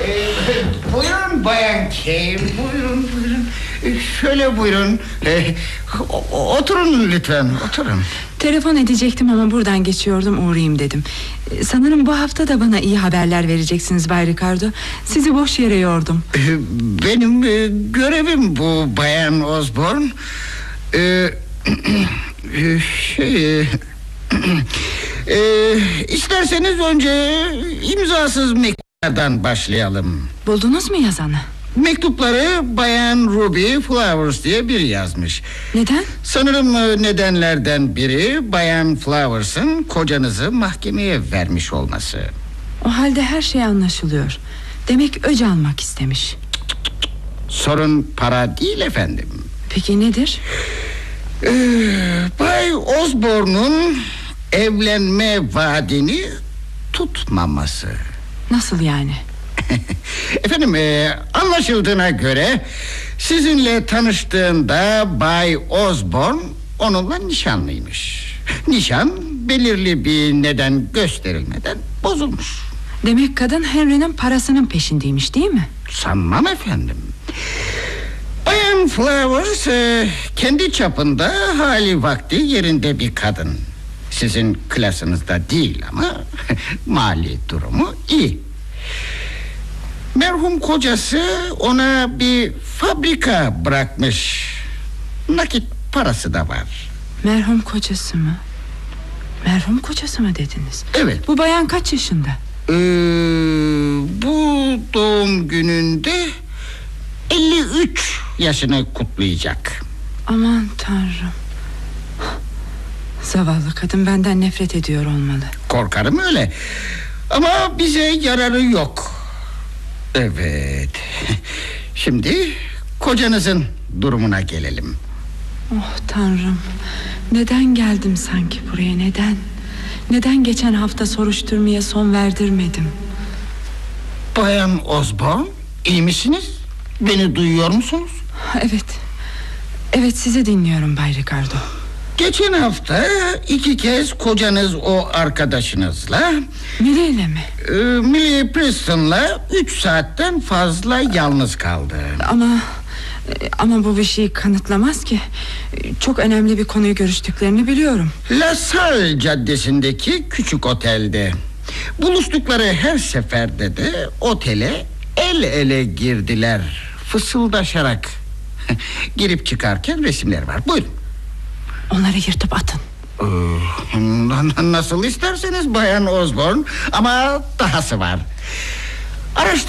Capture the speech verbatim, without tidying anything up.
Ee, buyurun Bayan Kay, buyurun buyurun. Ee, şöyle buyurun. Ee, o- oturun lütfen, oturun. Telefon edecektim ama buradan geçiyordum, uğrayayım dedim. Ee, Sanırım bu hafta da bana iyi haberler vereceksiniz Bay Ricardo. Sizi boş yere yordum. Ee, benim e, görevim bu Bayan Osborne. Ee, e, şey... e, e, isterseniz önce imzasız mektuplardan başlayalım. Buldunuz mu yazanı? Mektupları Bayan Ruby Flowers diye biri yazmış. Neden? Sanırım e, nedenlerden biri Bayan Flowers'ın kocanızı mahkemeye vermiş olması. O halde her şey anlaşılıyor. Demek öc almak istemiş. Sorun para değil efendim. Peki nedir? Ee, Bay Osborne'un evlenme vaadini tutmaması. Nasıl yani? Efendim e, anlaşıldığına göre sizinle tanıştığında Bay Osborne onunla nişanlıymış. Nişan belirli bir neden gösterilmeden bozulmuş. Demek kadın Henry'nin parasının peşindeymiş, değil mi? Sanmam efendim. Bayan Flowers e, kendi çapında hali vakti yerinde bir kadın. Sizin klasınızda değil ama mali durumu iyi. Merhum kocası ona bir fabrika bırakmış. Nakit parası da var. Merhum kocası mı? Merhum kocası mı dediniz? Evet. Bu bayan kaç yaşında? Ee, bu doğum gününde elli üç yaşını kutlayacak. Aman tanrım. Zavallı kadın benden nefret ediyor olmalı. Korkarım öyle. Ama bize yararı yok. Evet. Şimdi kocanızın durumuna gelelim. Oh tanrım. Neden geldim sanki buraya, neden? Neden geçen hafta soruşturmaya son verdirmedim? Bayan Osborne, iyi misiniz? Beni duyuyor musunuz? Evet. Evet, sizi dinliyorum Bay Ricardo. Geçen hafta iki kez kocanız o arkadaşınızla, Millie ile mi? e, Millie Preston'la üç saatten fazla yalnız kaldı. Ama Ama bu bir şeyi kanıtlamaz ki. Çok önemli bir konuyu görüştüklerini biliyorum. La Salle caddesindeki küçük otelde. Buluştukları her seferde de otele el ele girdiler, fısıldaşarak. Girip çıkarken resimler var. Buyurun. Onları yırtıp atın. Ee, nasıl isterseniz Bayan Osborne. Ama dahası var. Araştırma